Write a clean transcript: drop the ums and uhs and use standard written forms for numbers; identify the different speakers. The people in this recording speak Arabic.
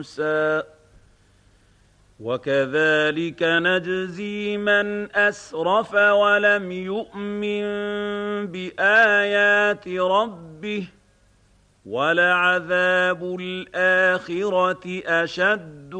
Speaker 1: مُوسَىٰ وَكَذَٰلِكَ نَجْزِي مَنْ أَسْرَفَ وَلَمْ يُؤْمِن بِآيَاتِ رَبِّهِ ۚ وَلَعَذَابُ الْآخِرَةِ أَشَدُّ